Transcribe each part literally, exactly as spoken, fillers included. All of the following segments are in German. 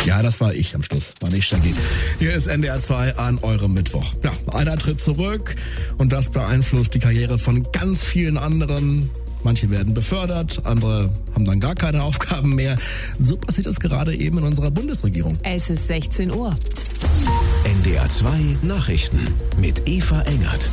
Ja, das war ich am Schluss, war nicht Shaggy. Hier ist N D R zwei an eurem Mittwoch. Ja, einer tritt zurück und das beeinflusst die Karriere von ganz vielen anderen. Manche werden befördert, andere haben dann gar keine Aufgaben mehr. So passiert es gerade eben in unserer Bundesregierung. Es ist sechzehn Uhr. N D R zwei Nachrichten mit Eva Engert.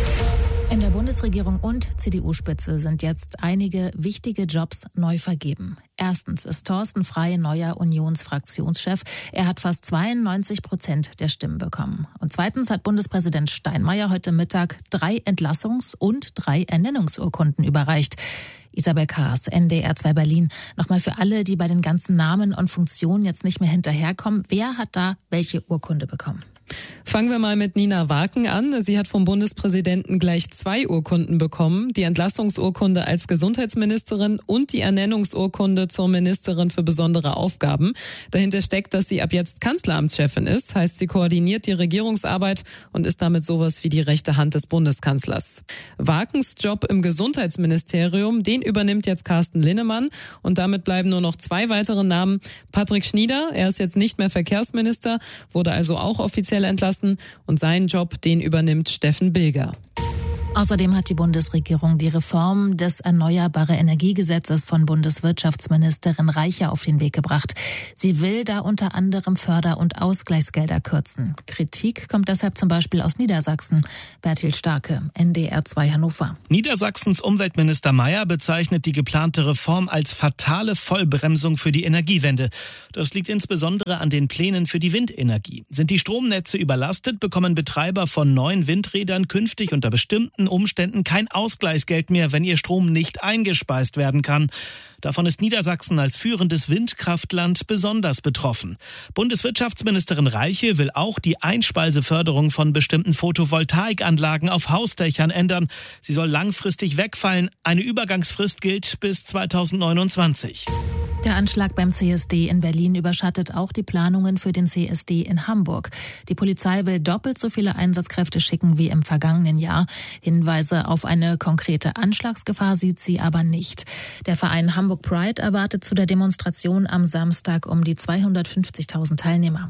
In der Bundesregierung und C D U-Spitze sind jetzt einige wichtige Jobs neu vergeben. Erstens ist Thorsten Frey neuer Unionsfraktionschef. Er hat fast zweiundneunzig Prozent der Stimmen bekommen. Und zweitens hat Bundespräsident Steinmeier heute Mittag drei Entlassungs- und drei Ernennungsurkunden überreicht. Isabel Kaas, N D R zwei Berlin. Nochmal für alle, die bei den ganzen Namen und Funktionen jetzt nicht mehr hinterherkommen. Wer hat da welche Urkunde bekommen? Fangen wir mal mit Nina Waken an. Sie hat vom Bundespräsidenten gleich zwei Urkunden bekommen. Die Entlassungsurkunde als Gesundheitsministerin und die Ernennungsurkunde zur Ministerin für besondere Aufgaben. Dahinter steckt, dass sie ab jetzt Kanzleramtschefin ist. Heißt, sie koordiniert die Regierungsarbeit und ist damit sowas wie die rechte Hand des Bundeskanzlers. Wakens Job im Gesundheitsministerium, den übernimmt jetzt Carsten Linnemann. Und damit bleiben nur noch zwei weitere Namen. Patrick Schnieder, er ist jetzt nicht mehr Verkehrsminister, wurde also auch offiziell entlassen und seinen Job, den übernimmt Steffen Bilger. Außerdem hat die Bundesregierung die Reform des Erneuerbare Energiegesetzes von Bundeswirtschaftsministerin Reiche auf den Weg gebracht. Sie will da unter anderem Förder- und Ausgleichsgelder kürzen. Kritik kommt deshalb zum Beispiel aus Niedersachsen. Bertil Starke, N D R zwei Hannover. Niedersachsens Umweltminister Mayer bezeichnet die geplante Reform als fatale Vollbremsung für die Energiewende. Das liegt insbesondere an den Plänen für die Windenergie. Sind die Stromnetze überlastet, bekommen Betreiber von neuen Windrädern künftig unter bestimmten Umständen kein Ausgleichsgeld mehr, wenn ihr Strom nicht eingespeist werden kann. Davon ist Niedersachsen als führendes Windkraftland besonders betroffen. Bundeswirtschaftsministerin Reiche will auch die Einspeiseförderung von bestimmten Photovoltaikanlagen auf Hausdächern ändern. Sie soll langfristig wegfallen. Eine Übergangsfrist gilt bis zweitausendneunundzwanzig. Der Anschlag beim C S D in Berlin überschattet auch die Planungen für den C S D in Hamburg. Die Polizei will doppelt so viele Einsatzkräfte schicken wie im vergangenen Jahr. Hinweise auf eine konkrete Anschlagsgefahr sieht sie aber nicht. Der Verein Hamburg Pride erwartet zu der Demonstration am Samstag um die zweihundertfünfzigtausend Teilnehmer.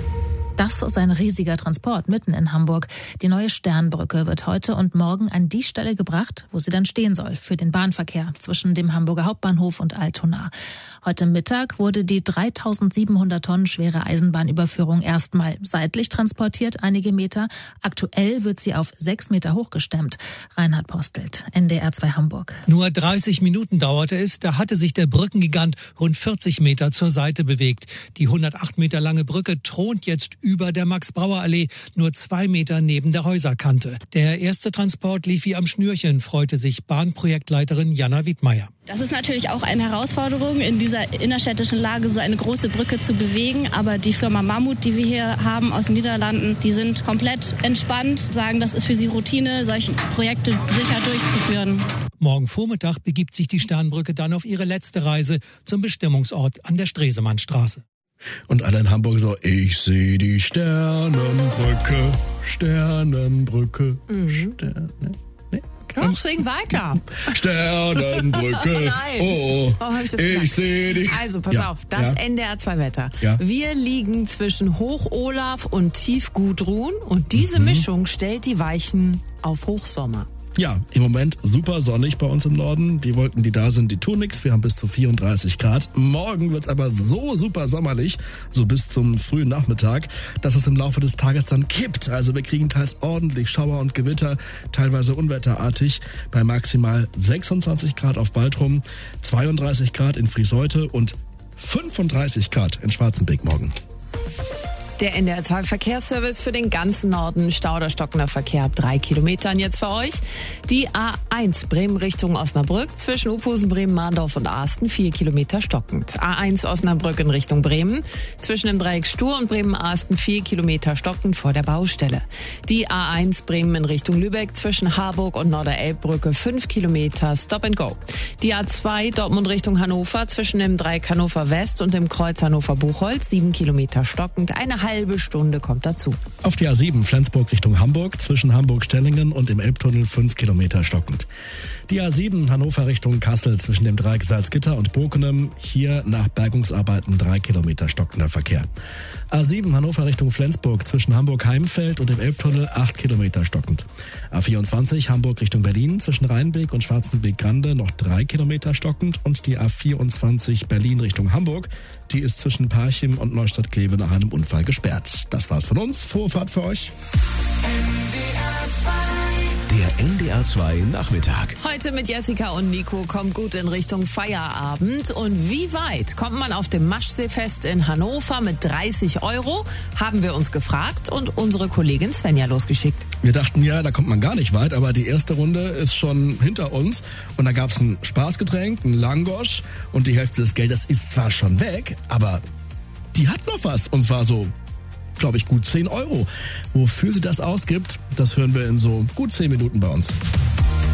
Das ist ein riesiger Transport mitten in Hamburg. Die neue Sternbrücke wird heute und morgen an die Stelle gebracht, wo sie dann stehen soll, für den Bahnverkehr zwischen dem Hamburger Hauptbahnhof und Altona. Heute Mittag wurde die dreitausendsiebenhundert Tonnen schwere Eisenbahnüberführung erstmal seitlich transportiert, einige Meter. Aktuell wird sie auf sechs Meter hochgestemmt. Reinhard Postelt, N D R zwei Hamburg. Nur dreißig Minuten dauerte es, da hatte sich der Brückengigant rund vierzig Meter zur Seite bewegt. Die hundertacht Meter lange Brücke thront jetzt über der Max-Brauer-Allee, nur zwei Meter neben der Häuserkante. Der erste Transport lief wie am Schnürchen, freute sich Bahnprojektleiterin Jana Wiedmeier. Das ist natürlich auch eine Herausforderung, in dieser innerstädtischen Lage so eine große Brücke zu bewegen. Aber die Firma Mammut, die wir hier haben aus den Niederlanden, die sind komplett entspannt, sagen, das ist für sie Routine, solche Projekte sicher durchzuführen. Morgen Vormittag begibt sich die Sternbrücke dann auf ihre letzte Reise zum Bestimmungsort an der Stresemannstraße. Und alle in Hamburg so, ich sehe die Sternenbrücke, Sternenbrücke, Mhm. Sterne. Nee? Doch, sing weiter. Sternenbrücke, Oh nein. oh, Warum hab ich das ich gesagt? sehe die... Also, pass Ja, auf, das ja. N D R zwei Wetter. Ja. Wir liegen zwischen Hoch-Olaf und Tief-Gudrun und diese Mhm. Mischung stellt die Weichen auf Hochsommer. Ja, im Moment super sonnig bei uns im Norden. Die Wolken, die da sind, die tun nichts. Wir haben bis zu vierunddreißig Grad. Morgen wird's aber so super sommerlich, so bis zum frühen Nachmittag, dass es im Laufe des Tages dann kippt. Also wir kriegen teils ordentlich Schauer und Gewitter, teilweise unwetterartig, bei maximal sechsundzwanzig Grad auf Baltrum, zweiunddreißig Grad in Friesheute und fünfunddreißig Grad in Schwarzenbeck morgen. Der N D R zwei Verkehrsservice für den ganzen Norden. Stau oder stockender Verkehr ab drei Kilometern jetzt für euch. Die A eins Bremen Richtung Osnabrück zwischen Uphusen, Bremen, Mahndorf und Asten vier Kilometer stockend. A eins Osnabrück in Richtung Bremen zwischen dem Dreieck Stur und Bremen-Asten vier Kilometer stockend vor der Baustelle. Die A eins Bremen in Richtung Lübeck zwischen Harburg und Norderelbbrücke fünf Kilometer Stop and Go. Die A zwei Dortmund Richtung Hannover zwischen dem Dreieck Hannover West und dem Kreuz Hannover Buchholz sieben Kilometer stockend. Eine halbe Stunde kommt dazu. Auf die A sieben Flensburg Richtung Hamburg, zwischen Hamburg-Stellingen und dem Elbtunnel fünf Kilometer stockend. Die A sieben Hannover Richtung Kassel, zwischen dem Dreieck Salzgitter und Bokenem, hier nach Bergungsarbeiten drei Kilometer stockender Verkehr. A sieben Hannover Richtung Flensburg, zwischen Hamburg-Heimfeld und dem Elbtunnel acht Kilometer stockend. A vierundzwanzig Hamburg Richtung Berlin, zwischen Rheinbeek und Schwarzenbeek-Grande noch drei Kilometer stockend. Und die A vierundzwanzig Berlin Richtung Hamburg, die ist zwischen Parchim und Neustadt-Kleve nach einem Unfall gesperrt. Das war's von uns. Frohe Fahrt für euch. Der N D R zwei Nachmittag. Heute mit Jessica und Nico kommt gut in Richtung Feierabend. Und wie weit kommt man auf dem Maschseefest in Hannover mit dreißig Euro? Haben wir uns gefragt und unsere Kollegin Svenja losgeschickt. Wir dachten, ja, da kommt man gar nicht weit, aber die erste Runde ist schon hinter uns. Und da gab's ein Spaßgetränk, ein Langosch und die Hälfte des Geldes ist zwar schon weg, aber die hat noch was. Und zwar so, glaube ich, gut zehn Euro. Wofür sie das ausgibt, das hören wir in so gut zehn Minuten bei uns.